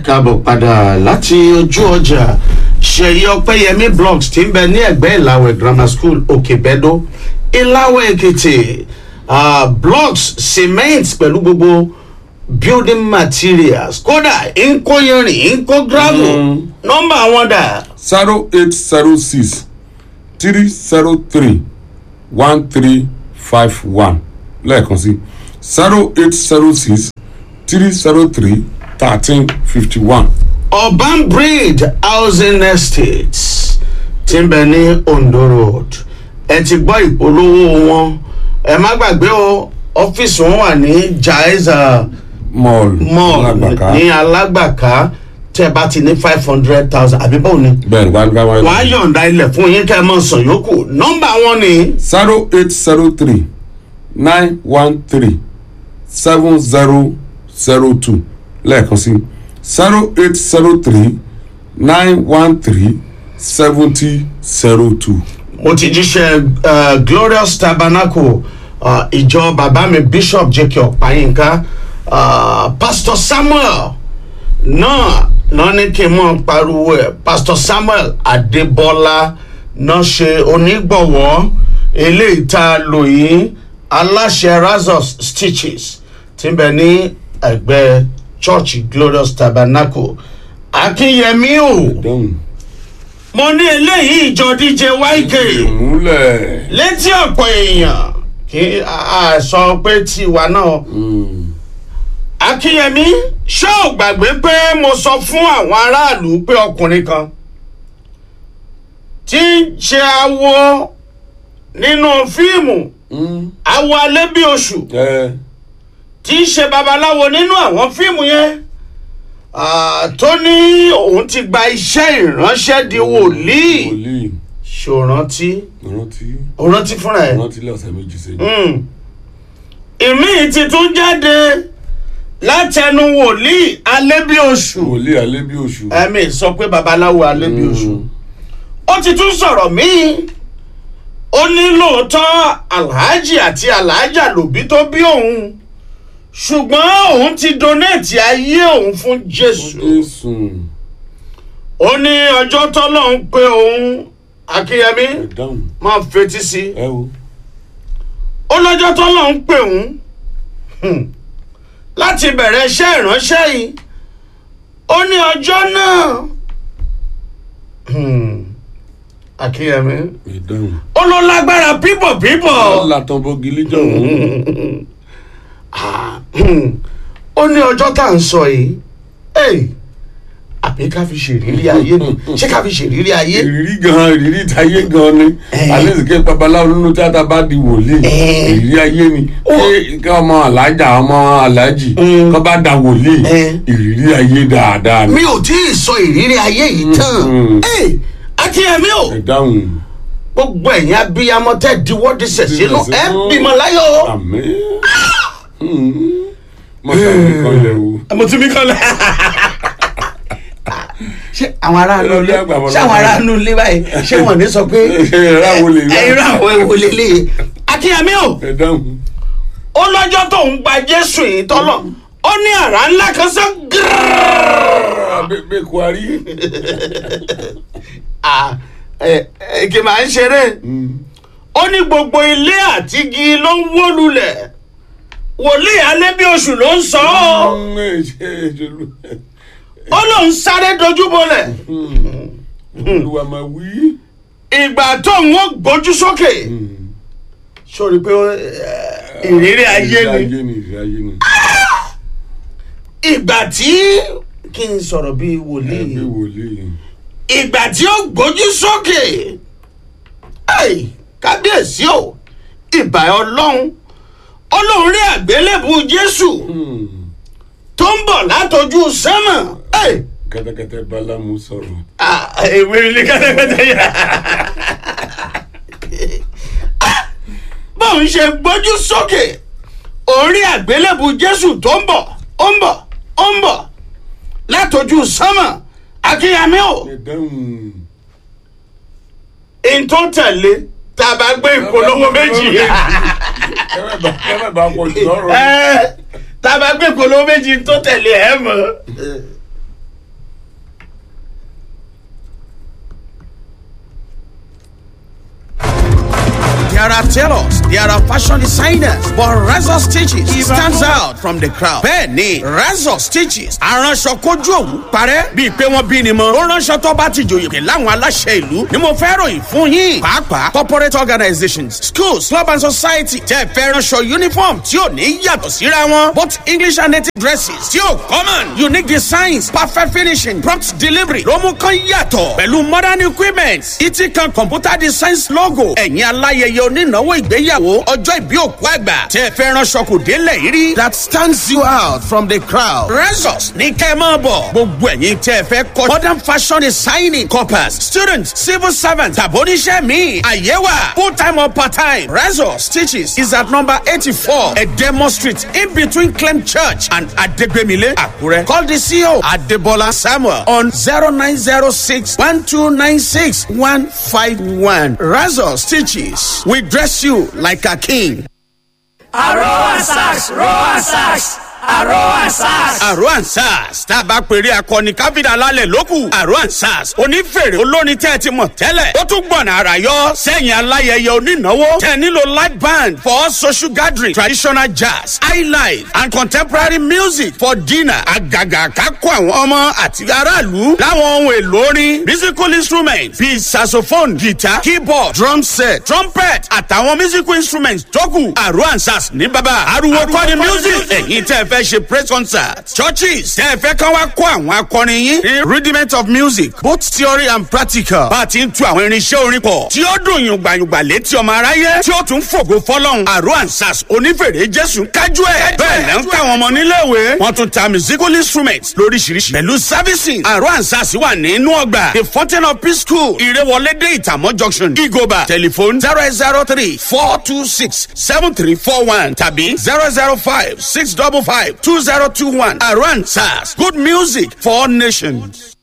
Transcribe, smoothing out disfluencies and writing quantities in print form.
káàbọ̀ padà láti ojú ọjà. Ṣèyí Ọpẹ́yẹmí blocks tí ń bẹ ní ẹ̀gbẹ́ Ìlàwẹ̀ grammar school Òkèbẹ́dó Ìlàwẹ̀ Èkìtì. Blocks cement pẹ̀lú gbogbo building materials. Kódà nkó yanrìn nkó gravel. Nọ́mbà wọn dà. 0806 303 1351 lẹ́ẹ̀kan sí 0806 303 1351. Urban Bridge Housing Estates tí ń bẹ ní Ondo Road. Ẹ ti gbọ́ ìpolówó wọn. Ẹ má gbàgbé o, ọ́fíìsì wọn wà ní Jaiza Mall ní Alágbàká. Tẹ́ bá ti ní 500,000 àbí báwo ni. bẹ́ẹ̀ wàá yọ̀ǹda ilẹ̀ fún yín kẹ́ ẹ mọ̀ sàn yòókù. Nọ́mbà wọn ni 0803 913 7002 lẹ́ẹ̀kan sí 0803 913 7002. mo ti jíṣẹ́ Glorious Tabernacle ìjọ bàbá mi Bishop J.K. Ọ̀páyínká Pastor Samuel náà ní kí n mọ̀ pariwo ẹ̀. Pastor Samuel Adébọ́lá náà ṣe onígbọ̀wọ́ eléyìí tá a lò yìí aláṣẹ Razors Stitches tí ń bẹ ní ẹgbẹ́ Church Glorious Tabernacle. Akínyẹmí o mo ní eléyìí ìjọ DJ YK létí ọ̀pọ̀ èèyàn kí a sọ pé tiwa náà. Akínyẹmí ṣé ò gbàgbé pé mo sọ fún àwọn aráàlú pé ọkùnrin kan tí ń ṣe awo nínú fíìmù awo Alẹ́bíoṣù tí ń ṣe babaláwo nínú àwọn fíìmù yẹn tó ní òun ti gba iṣẹ́ ìránṣẹ́ di wòlíì. ṣò rántí fúnra ẹ̀. rántí lọ́sẹ̀ méjì sẹ́yìn. ìmíì ti tún jáde látẹnu wòlíì Alẹ́bíoṣù. ẹ̀mí sọ pé babaláwo Alẹ́bíoṣù. ó ti tún sọ̀rọ̀ míì. ó ní lóòótọ́ alhaji àti alhaja lòbí tó bí òun ṣùgbọ́n òun ti donate ayé òun fún Jésù. ó ní ọjọ́ tọ́lọ́run pé òun Akínyẹmí máa fetí sí. ó lọ́jọ́ tọ́lọ́run pé òun láti bẹ̀rẹ̀ iṣẹ́ ìránṣẹ́ yìí. ó ní ọjọ́ náà Akínyẹmí ó ló lágbára pípọ̀. látọ̀ bọ́gìlì jọ̀wọ́. ó ní ọjọ́ tá à ń sọ yìí àbí ká fi ṣèrírí ayé ni ṣé ká fi ṣèrírí ayé. ìrírí ìtayé gan ni alẹ́ ìsìnkẹ́ babaláwo nínú tíátà bá di wòlíì ìrírí ayé ni kí ọmọ alájà ọmọ alájì kọ́ bá da wòlíì ìrírí ayé dáadáa ni. mi ò tí ì sọ ìrírí ayé yìí tán. Akínyẹmí o gbogbo ẹ̀yin abiyamọ tẹ́ diwọ́ disẹ̀ sínú ẹ̀ bímọ láyọ̀. àmín. mo tún mi kọ́lẹ̀. ṣé àwọn aráàlú ilé báyìí ṣé wọn ní sọ pé ẹ̀rọ àwọn èwo lélẹ̀. Akínyẹmí o ó lọ́jọ́ tó ń gba Jésù yìí tọ́lọ̀ ó ní àrá ńlá kan sọ bẹ́ẹ̀ kú àrí. kì máa ń ṣeré. ó ní gbogbo ilé àti igi ló ń wó lulẹ̀ wòlíì Alẹ́bíoṣù ló ń sọ ọ́. ó lóun sáré dojúbolẹ̀. Olúwa máa wí. ìgbà tó ń wọ́n gbójú sókè. sórí pé ìrírí ayé ni. ìgbà tí kí n sọ̀rọ̀ bíi wòlíì. ìgbà tí ó gbójú sókè. kábíyèsí o ìbà Ọlọ́run rí àgbélébù Jésù tó ń bọ̀ látọjú sánmà. kẹ́tẹ́kẹ́tẹ́ bálámù sọ̀rọ̀. èwe ni kẹ́tẹ́kẹ́tẹ́ yà. bóun ṣe gbójú sókè orí àgbélébù Jésù tó ń bọ̀ látọjú sánmà. Akínyẹmí o ìntó tẹ̀lé tá a bá gbé ìpolówó méjì. tá a bá gbé ìpolówó méjì tó tẹ̀lé ẹ̀ mọ́. There are tailors, there are fashion designers, but Razor Stitches stands out from the crowd. Bẹ́ẹ̀ni, Razor Stitches aránṣọ kojú òwú parẹ́ bíi pé wọ́n bí ni mọ́. Ó ránṣọ tó bá ti jòyè pé láwọn aláṣẹ ìlú ni mo fẹ́ ròyìn fún yín. Pàápàá corporate organizations, schools, club and society jẹ́ fẹ́ ránṣọ uniform tí ò ní yàtọ̀ síra wọn. Both English and native dresses tí ò common, unique designs, perfect finishing, prompt delivery ló mú kán yàtọ̀ pẹ̀lú modern equipment. Ìtìkan computer designs logo. Ẹ̀yin aláyẹyẹ onínáwó ìgbéyàwó ọjọ́ ìbí òkú àgbà tẹ́ fẹ́ ránṣọ kò délẹ̀ yìí rí. That stands you out from the crowd. Razors ní kẹ́ ẹ máa bọ̀. Gbogbo ẹ̀yin tẹ́ fẹ́ kọ́ modern fashion designing, corpers, students, civil servants, tàbóníṣẹ́ mi. Àyẹ̀wà full time or part time. Razor Stitches is at number 84 Edemo Street in between Clem Church and Adegbemile, Akure. Call the CEO Adebola Samuel on 0906 1296 151. Razor Stitches. We dress you like a king. Aroa Sax, Roa Sax. Aroa Sax. Aroa Sax. Tá a bá pèrè akọni káfíńdà lálẹ́ lókù. Aroa Sax. Onífèrè olórin tẹ́ ẹ ti mọ̀ tẹ́lẹ̀. Ó tún gbọ̀nà àrà yọ. Sẹ́yìn aláyẹyẹ onínáwó. Tẹ́ nílò light band for social gathering, traditional jazz, highlife and contemporary music for dinner. Àgàgà kákó àwọn ọmọ àti aráàlú. Láwọn ohun èlò orin, musical instruments bíi saxophone, guitar, keyboard, drum set, trumpet àtàwọn musical instruments tó kù. Aroa Sax ní bàbá. Ariwo kọ́ ni music. Ẹ̀yin tẹ́ fẹ́ ṣe praise concert, churches tẹ́ fẹ́ kán wá kó àwọn akọrin yín ní rudiment of music, both theory and practical. Bá a ti ń tú àwọn irinṣẹ́ orin pọ̀ tí ó dùn yùngbàyùngbà létí ọmọ aráyé tí ó tún fògo fọlọ́run. Aroa Sax onífèrè jésù kájú ẹ̀. Bẹ́ẹ̀ lẹ́ ń ká àwọn ọmọ níléèwé. Wọ́n tún ta musical instruments lóríṣiríṣi. Pẹ̀lú servicing, Aroa Sax wà nínú ọgbà The Fountain of Peace School, Ìrẹ̀wọlédé Ìtàmọ́ Junction, Igoba. Telephone 003 426 7341 tàbí 005 655 2021. Aroa Sax, good music for all nations.